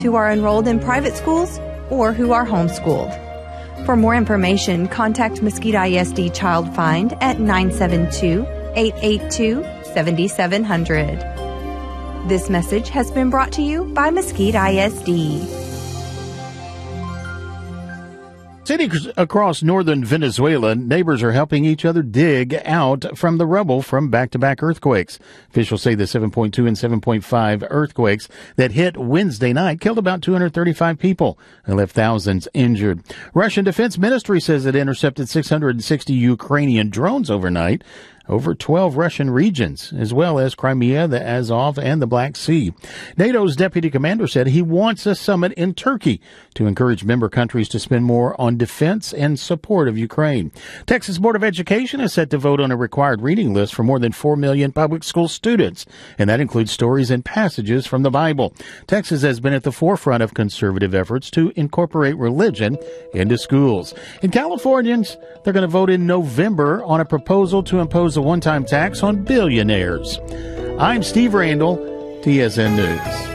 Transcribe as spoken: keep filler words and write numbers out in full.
who are enrolled in private schools or who are homeschooled. For more information, contact Mesquite I S D Child Find at nine seven two, eight eight two, seven seven zero zero. This message has been brought to you by Mesquite I S D. Cities across northern Venezuela, neighbors are helping each other dig out from the rubble from back-to-back earthquakes. Officials say the seven point two and seven point five earthquakes that hit Wednesday night killed about two hundred thirty-five people and left thousands injured. Russian Defense Ministry says it intercepted six hundred sixty Ukrainian drones overnight over twelve Russian regions, as well as Crimea, the Azov, and the Black Sea. NATO's deputy commander said he wants a summit in Turkey to encourage member countries to spend more on defense and support of Ukraine. Texas Board of Education is set to vote on a required reading list for more than four million public school students, and that includes stories and passages from the Bible. Texas has been at the forefront of conservative efforts to incorporate religion into schools. And Californians, they're going to vote in November on a proposal to impose a one-time tax on billionaires. I'm Steve Randall, T S N News.